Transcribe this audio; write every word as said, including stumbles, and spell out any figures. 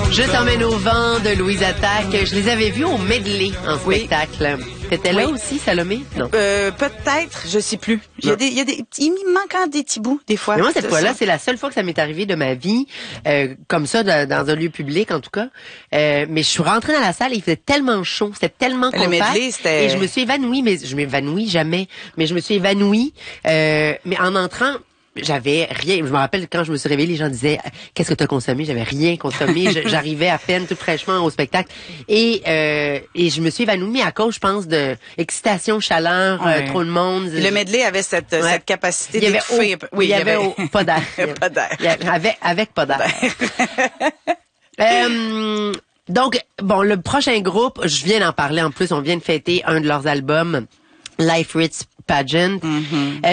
Je t'emmène au vent de Louise Attaque. Je les avais vus au medley en Oui. spectacle. T'étais là Oui. aussi, Salomé? Non. Euh, peut-être, je sais plus. Il y a Non. des, il y a des, il me manque encore des petits bouts, des fois. Mais moi, cette de fois-là, ça. c'est la seule fois que ça m'est arrivé de ma vie, euh, comme ça, de- dans un lieu public, en tout cas. Euh, mais je suis rentrée dans la salle et il faisait tellement chaud, c'était tellement Le compact. medley, c'était- Et je me suis évanouie, mais je m'évanouis jamais. Mais je me suis évanouie, euh, mais en entrant, j'avais rien. Je me rappelle quand je me suis réveillée, les gens disaient « Qu'est-ce que tu as consommé? » J'avais rien consommé. Je- J'arrivais à peine, tout fraîchement au spectacle. Et euh, et je me suis évanouie à cause, je pense, de excitation, chaleur, Ouais. euh, trop de monde. Le medley avait cette, Ouais. cette capacité Il y avait d'étouffer. au- oui, il y avait au- pas d'air. Pas d'air. Il y avait- Avec, avec pas d'air. Euh, donc, bon, le prochain groupe, je viens d'en parler en plus, on vient de fêter un de leurs albums, Life Ritz Pageant. Euh,